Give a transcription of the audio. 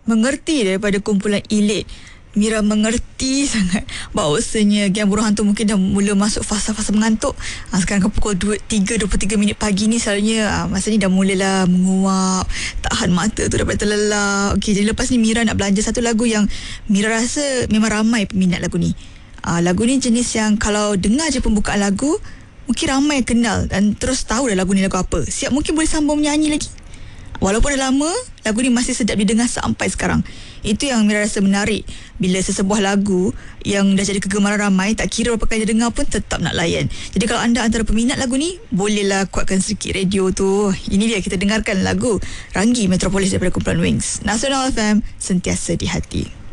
mengerti daripada kumpulan elit. Mira mengerti sangat bahawasanya Geng Buruh Hantu mungkin dah mula masuk fasa-fasa mengantuk. Sekarang pukul 3.23 pagi ni selalunya masa ni dah mulalah menguap, tahan mata tu dapat terlelap. Okey, jadi lepas ni Mira nak belanja satu lagu yang Mira rasa memang ramai peminat lagu ni. Lagu ni jenis yang kalau dengar je pembukaan lagu mungkin ramai kenal dan terus tahu dah lagu ni lagu apa. Siap mungkin boleh sambung menyanyi lagi. Walaupun dah lama, lagu ni masih sedap didengar sampai sekarang. Itu yang Mira rasa menarik. Bila sesebuah lagu yang dah jadi kegemaran ramai, tak kira berapa kali dia dengar pun tetap nak layan. Jadi kalau anda antara peminat lagu ni, bolehlah kuatkan sedikit radio tu. Ini dia, kita dengarkan lagu Ranggi Metropolis daripada kumpulan Wings. Nasional FM, sentiasa di hati.